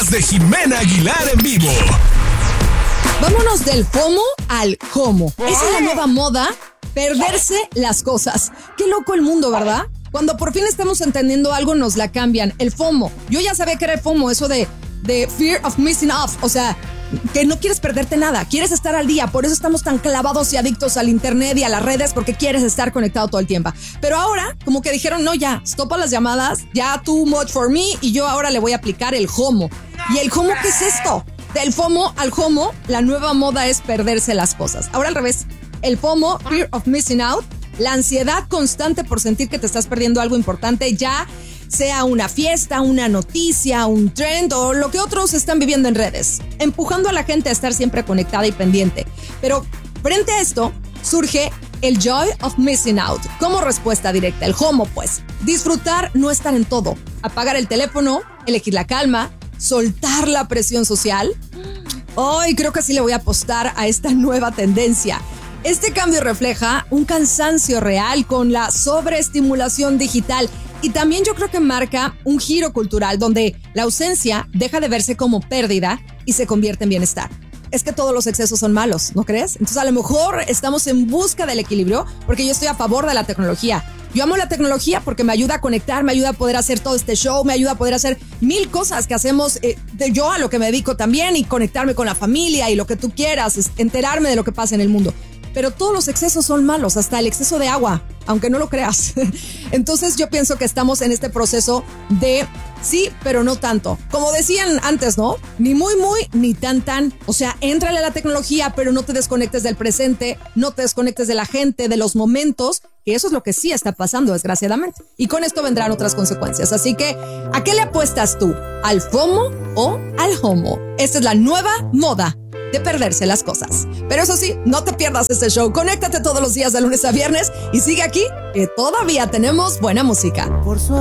podcast de Jimena Aguilar en vivo. Vámonos del FOMO al JOMO. Esa es la nueva moda, perderse las cosas. Qué loco el mundo, ¿verdad? Cuando por fin estamos entendiendo algo, nos la cambian. El FOMO. Yo ya sabía que era el FOMO, eso de fear of missing off. O sea, que no quieres perderte nada, quieres estar al día. Por eso estamos tan clavados y adictos al internet y a las redes, porque quieres estar conectado todo el tiempo. Pero ahora, como que dijeron, no, ya, stop a las llamadas, ya too much for me, y yo ahora le voy a aplicar el JOMO. ¿Y el JOMO qué es esto? Del FOMO al JOMO, la nueva moda es perderse las cosas. Ahora al revés, el FOMO, fear of missing out, la ansiedad constante por sentir que te estás perdiendo algo importante, ya sea una fiesta, una noticia, un trend o lo que otros están viviendo en redes, empujando a la gente a estar siempre conectada y pendiente. Pero frente a esto surge el joy of missing out como respuesta directa, el JOMO pues. Disfrutar, no estar en todo, apagar el teléfono, elegir la calma, soltar la presión social. Hoy creo que sí le voy a apostar a esta nueva tendencia. Este cambio refleja un cansancio real con la sobreestimulación digital y también yo creo que marca un giro cultural donde la ausencia deja de verse como pérdida y se convierte en bienestar. Es que todos los excesos son malos, ¿no crees? Entonces a lo mejor estamos en busca del equilibrio porque yo estoy a favor de la tecnología. Yo amo la tecnología porque me ayuda a conectar, me ayuda a poder hacer todo este show, me ayuda a poder hacer mil cosas que hacemos, yo a lo que me dedico también, y conectarme con la familia y lo que tú quieras, enterarme de lo que pasa en el mundo. Pero todos los excesos son malos, hasta el exceso de agua, aunque no lo creas. Entonces yo pienso que estamos en este proceso de sí, pero no tanto. Como decían antes, ¿no? Ni muy, ni tan. O sea, éntrale a la tecnología, pero no te desconectes del presente, no te desconectes de la gente, de los momentos, que eso es lo que sí está pasando, desgraciadamente. Y con esto vendrán otras consecuencias. Así que, ¿a qué le apuestas tú? ¿Al FOMO o al JOMO? Esta es la nueva moda de perderse las cosas. Pero eso sí, no te pierdas este show. Conéctate todos los días de lunes a viernes y sigue aquí, que todavía tenemos buena música.